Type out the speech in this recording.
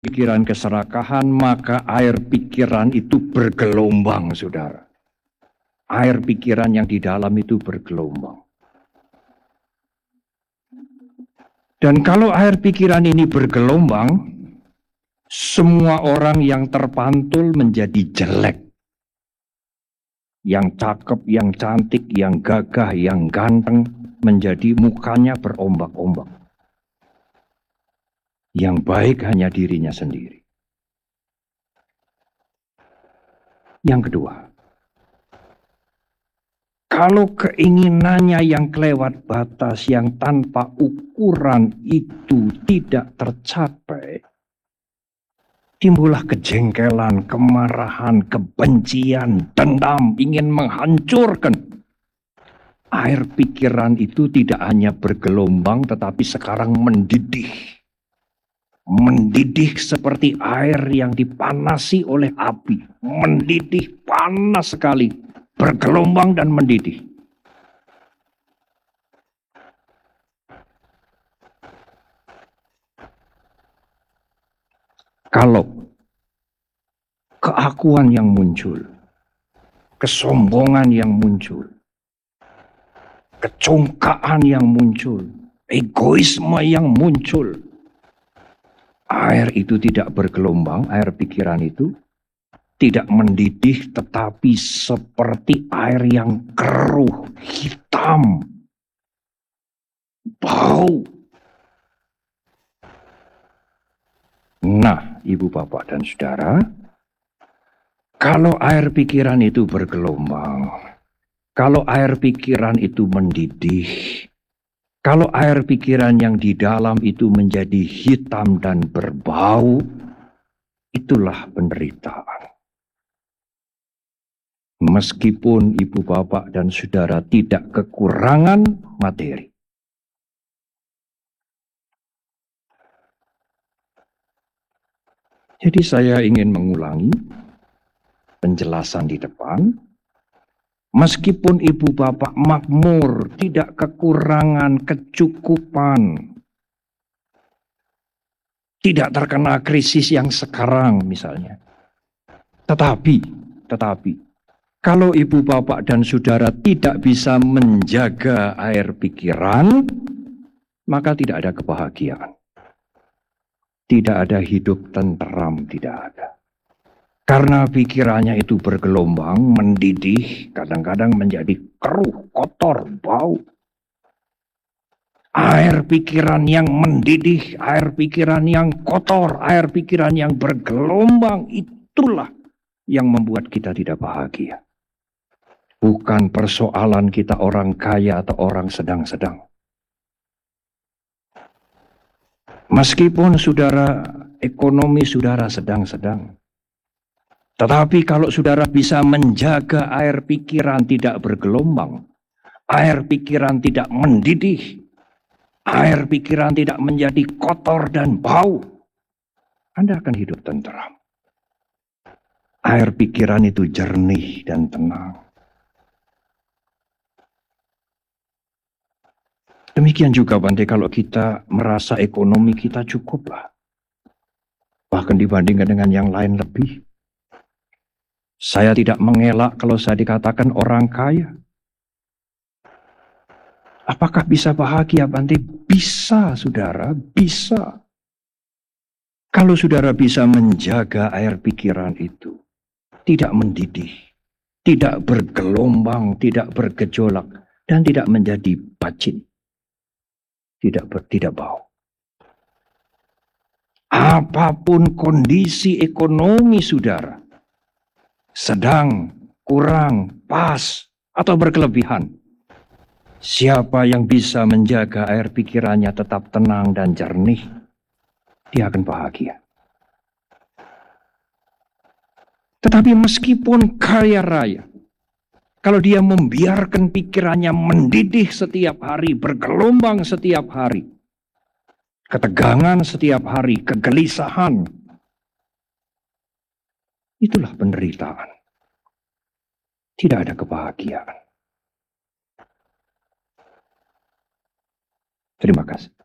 pikiran keserakahan, maka air pikiran itu bergelombang, saudara. Air pikiran yang di dalam itu bergelombang. Dan kalau air pikiran ini bergelombang, semua orang yang terpantul menjadi jelek. Yang cakep, yang cantik, yang gagah, yang ganteng, menjadi mukanya berombak-ombak. Yang baik hanya dirinya sendiri. Yang kedua, kalau keinginannya yang kelewat batas, yang tanpa ukuran itu tidak tercapai, timbullah kejengkelan, kemarahan, kebencian, dendam, ingin menghancurkan. Air pikiran itu tidak hanya bergelombang, tetapi sekarang mendidih. Mendidih seperti air yang dipanasi oleh api. Mendidih panas sekali, bergelombang dan mendidih. Kalau keakuan yang muncul, kesombongan yang muncul, kecongkaan yang muncul, egoisme yang muncul, air itu tidak bergelombang, air pikiran itu tidak mendidih, tetapi seperti air yang keruh, hitam, bau. Nah, ibu, bapak, dan saudara, kalau air pikiran itu bergelombang, kalau air pikiran itu mendidih, kalau air pikiran yang di dalam itu menjadi hitam dan berbau, itulah penderitaan. Meskipun ibu, bapak, dan saudara tidak kekurangan materi. Jadi saya ingin mengulangi penjelasan di depan. Meskipun ibu bapak makmur, tidak kekurangan, kecukupan, tidak terkena krisis yang sekarang misalnya. Tetapi, kalau ibu bapak dan saudara tidak bisa menjaga air pikiran, maka tidak ada kebahagiaan. Tidak ada hidup tenteram, tidak ada. Karena pikirannya itu bergelombang, mendidih, kadang-kadang menjadi keruh, kotor, bau. Air pikiran yang mendidih, air pikiran yang kotor, air pikiran yang bergelombang, itulah yang membuat kita tidak bahagia. Bukan persoalan kita orang kaya atau orang sedang-sedang. Meskipun saudara, ekonomi saudara sedang-sedang. Tetapi kalau saudara bisa menjaga air pikiran tidak bergelombang, air pikiran tidak mendidih, air pikiran tidak menjadi kotor dan bau, Anda akan hidup tenteram. Air pikiran itu jernih dan tenang. Demikian juga Bante kalau kita merasa ekonomi kita cukup lah. Bahkan dibandingkan dengan yang lain lebih. Saya tidak mengelak kalau saya dikatakan orang kaya. Apakah bisa bahagia Bante? Bisa saudara, bisa. Kalau saudara bisa menjaga air pikiran itu. Tidak mendidih, tidak bergelombang, tidak bergejolak, dan tidak menjadi bacin. Tidak bau. Apapun kondisi ekonomi saudara, sedang, kurang, pas, atau berkelebihan, siapa yang bisa menjaga air pikirannya tetap tenang dan jernih, dia akan bahagia. Tetapi meskipun kaya raya, kalau dia membiarkan pikirannya mendidih setiap hari, bergelombang setiap hari, ketegangan setiap hari, kegelisahan, itulah penderitaan. Tidak ada kebahagiaan. Terima kasih.